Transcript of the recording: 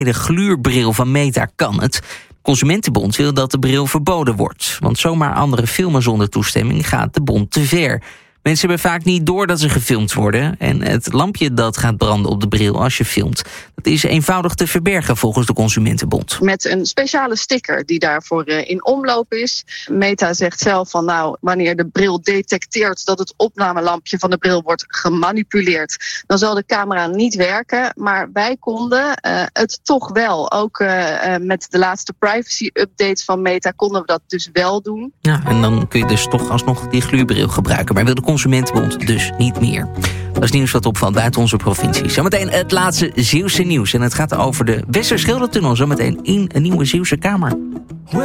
De gluurbril van Meta kan het. Consumentenbond wil dat de bril verboden wordt. Want zomaar anderen filmen zonder toestemming gaat de bond te ver. Mensen hebben vaak niet door dat ze gefilmd worden. En het lampje dat gaat branden op de bril als je filmt, dat is eenvoudig te verbergen volgens de Consumentenbond. Met een speciale sticker die daarvoor in omloop is. Meta zegt zelf van wanneer de bril detecteert dat het opnamelampje van de bril wordt gemanipuleerd, dan zal de camera niet werken. Maar wij konden het toch wel. Ook met de laatste privacy updates van Meta konden we dat dus wel doen. Ja, en dan kun je dus toch alsnog die gluurbril gebruiken. Maar wil de Consumentenbond dus niet meer. Dat is nieuws wat opvalt buiten onze provincie. Zometeen het laatste Zeeuwse nieuws. En het gaat over de Westerschelde-tunnel. Zometeen in een nieuwe Zeeuwse Kamer.